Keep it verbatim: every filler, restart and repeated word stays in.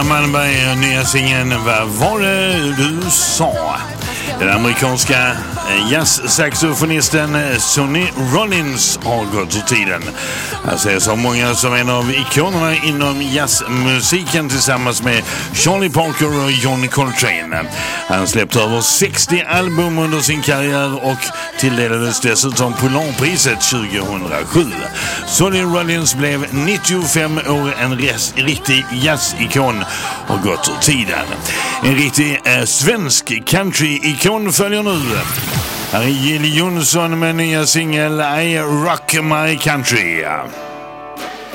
Malmberg, nya singeln Vad var det du sa? Den amerikanska jazzsaxofonisten Sonny Rollins har gått ur tiden. Han säger så många som en av ikonerna inom jazzmusiken tillsammans med Charlie Parker och John Coltrane. Han släppte över sextio album under sin karriär och tilldelades dessutom Polarpriset tjugohundrasju. Sonny Rollins blev nittiofem år, en res, riktig jazzikon och gått ur tiden. En riktig eh, svensk country-ikon följer nu. Här är Jill Johnson med nya singel I Rock My Country.